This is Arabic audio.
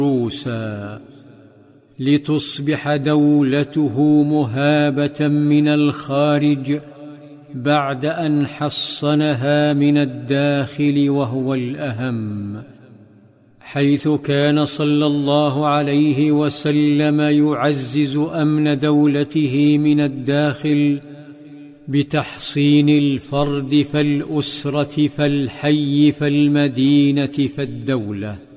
روسا لتصبح دولته مهابة من الخارج بعد أن حصنها من الداخل، وهو الأهم، حيث كان صلى الله عليه وسلم يعزز أمن دولته من الداخل بتحصين الفرد فالأسرة فالحي فالمدينة فالدولة.